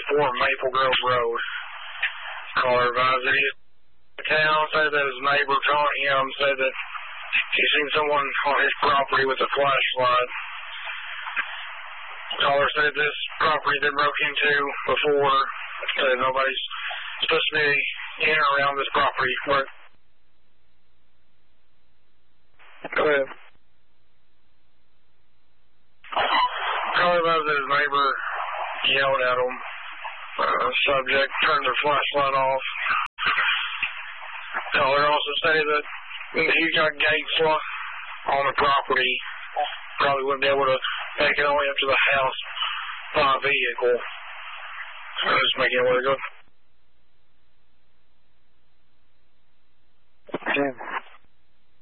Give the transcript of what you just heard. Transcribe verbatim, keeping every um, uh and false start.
four Maple Grove Road. Caller advised that he town said that his neighbor called him, said that he seen someone on his property with a flashlight. Caller said this property had been broke into before, said nobody's supposed to be in or around this property. But go ahead. Caller advised that his neighbor yelled at him. Uh, subject turned their flashlight off. Caller also stated that he's got gates on the property. Probably wouldn't be able to make it all the way up to the house by vehicle. So just making it way good. Okay.